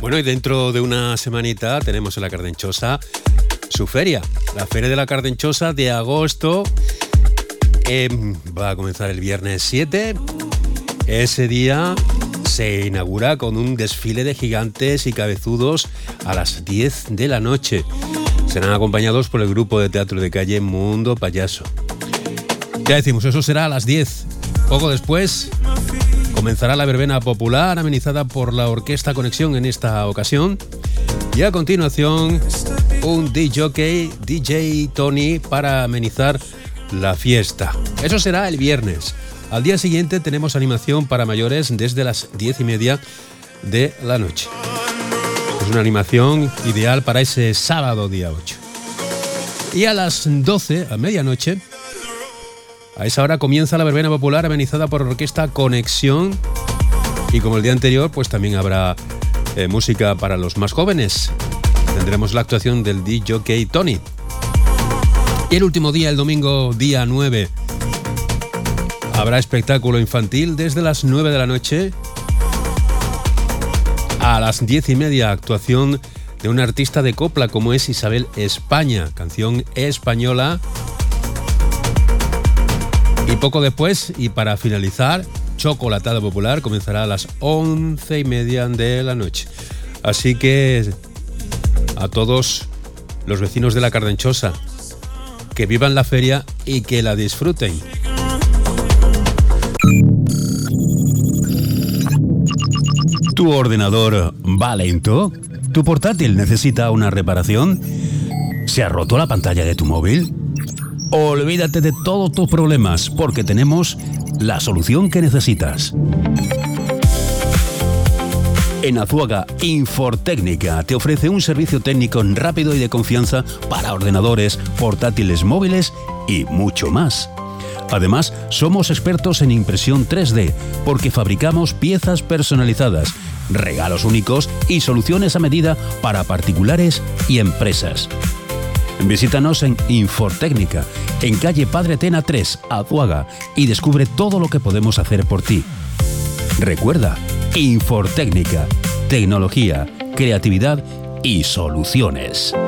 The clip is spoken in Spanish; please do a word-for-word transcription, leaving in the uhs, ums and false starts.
Bueno, y dentro de una semanita tenemos en la Cardenchosa su feria, la Feria de la Cardenchosa de agosto. Eh, va a comenzar el viernes siete. Ese día se inaugura con un desfile de gigantes y cabezudos a las diez de la noche. Serán acompañados por el grupo de teatro de calle Mundo Payaso. Ya decimos, eso será a las diez. Poco después comenzará la verbena popular amenizada por la Orquesta Conexión en esta ocasión. Y a continuación un D J, D J Tony para amenizar la fiesta. Eso será el viernes. Al día siguiente tenemos animación para mayores desde las diez y media de la noche. Es una animación ideal para ese sábado día ocho. Y a las doce, a medianoche, a esa hora comienza la verbena popular amenizada por Orquesta Conexión. Y como el día anterior, pues también habrá eh, música para los más jóvenes. Tendremos la actuación del D J Tony. Y el último día, el domingo día nueve, habrá espectáculo infantil desde las nueve de la noche a las diez y media, actuación de una artista de copla como es Isabel España, canción española. Y poco después, y para finalizar, Chocolatada Popular comenzará a las once y media de la noche. Así que a todos los vecinos de la Cardenchosa, que vivan la feria y que la disfruten. ¿Tu ordenador va lento? ¿Tu portátil necesita una reparación? ¿Se ha roto la pantalla de tu móvil? Olvídate de todos tus problemas porque tenemos la solución que necesitas. En Azuaga Infortécnica te ofrece un servicio técnico rápido y de confianza para ordenadores, portátiles móviles y mucho más. Además, somos expertos en impresión tres D porque fabricamos piezas personalizadas, regalos únicos y soluciones a medida para particulares y empresas. Visítanos en Infortécnica, en calle Padre Tena tres, Azuaga, y descubre todo lo que podemos hacer por ti. Recuerda, Infortécnica, tecnología, creatividad y soluciones.